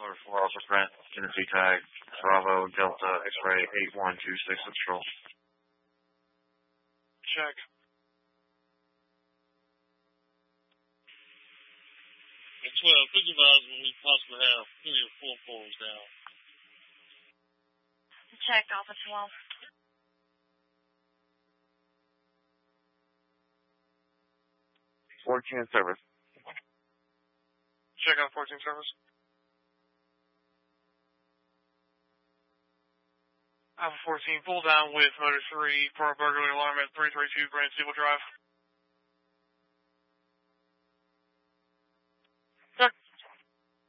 Motor 4 Officer Brent, Tennessee Tag, Bravo, Delta, X-Ray 8126 Patrol. Check. And 12, please advise when we possibly have 3 or 4 forwards down. Check, Alpha 12. 14 service. Check out 14 service. Alpha 14, pull down with Motor 3 for a burglary alarm at 332 Grand Steeple Drive.